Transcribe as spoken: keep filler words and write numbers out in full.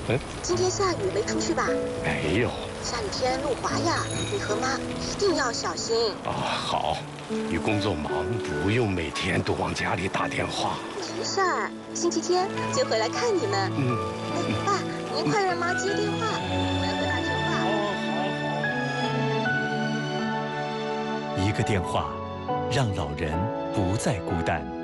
嗯， 今天下雨没出去吧？ 没有。 下雨天路滑呀，你和妈一定要小心。 啊，好。你工作忙，不用每天都往家里打电话。 没事儿，星期天就回来看你们。 嗯。 哎，爸，您快让妈接电话，我要和她说话。 好好好。 一个电话，让老人不再孤单。